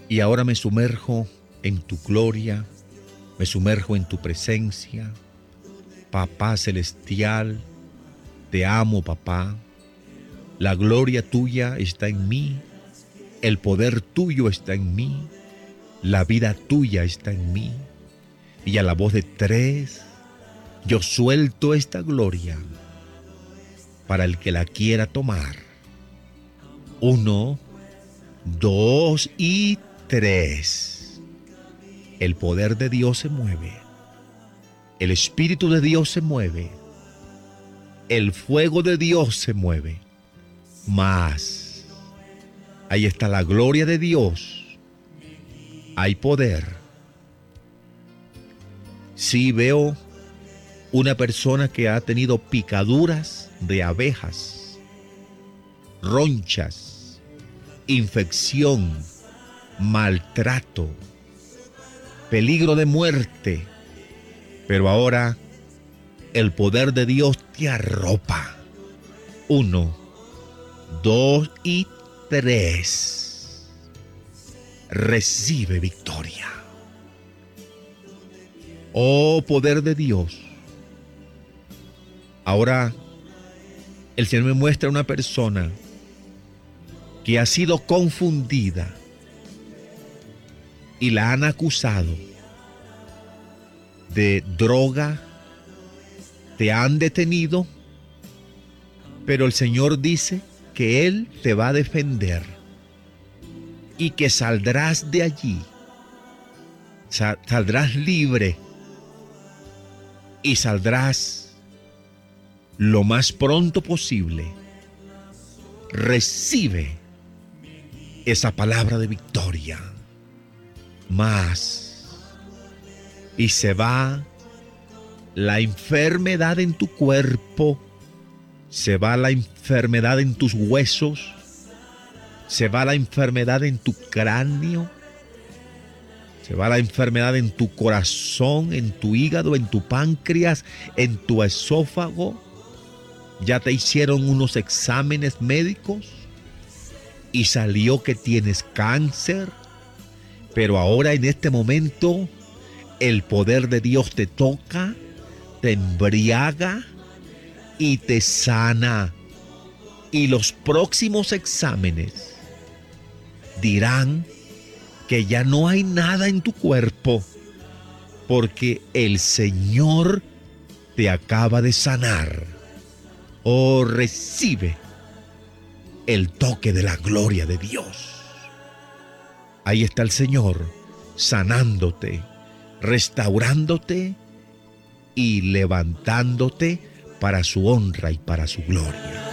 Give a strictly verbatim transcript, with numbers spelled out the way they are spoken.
Y ahora me sumerjo en tu gloria, me sumerjo en tu presencia. Papá celestial, te amo, papá. La gloria tuya está en mí, el poder tuyo está en mí, la vida tuya está en mí. Y a la voz de tres, yo suelto esta gloria para el que la quiera tomar. Uno, dos y tres. El poder de Dios se mueve. El Espíritu de Dios se mueve. El fuego de Dios se mueve. Más. Ahí está la gloria de Dios. Hay poder. Sí, veo una persona que ha tenido picaduras de abejas, ronchas, infección, maltrato, peligro de muerte. Pero ahora el poder de Dios te arropa. Uno, dos y tres. Recibe victoria. Oh poder de Dios. Ahora el Señor me muestra una persona que ha sido confundida y la han acusado de droga, te han detenido, pero el Señor dice que Él te va a defender y que saldrás de allí, saldrás libre y saldrás lo más pronto posible. Recibe esa palabra de victoria. Más. Y se va la enfermedad en tu cuerpo, se va la enfermedad en tus huesos, se va la enfermedad en tu cráneo, se va la enfermedad en tu corazón, en tu hígado, en tu páncreas, en tu esófago. Ya te hicieron unos exámenes médicos y salió que tienes cáncer, pero ahora en este momento el poder de Dios te toca, te embriaga y te sana. Y los próximos exámenes dirán que ya no hay nada en tu cuerpo, porque el Señor te acaba de sanar. Oh, recibe el toque de la gloria de Dios. Ahí está el Señor sanándote, restaurándote y levantándote para su honra y para su gloria.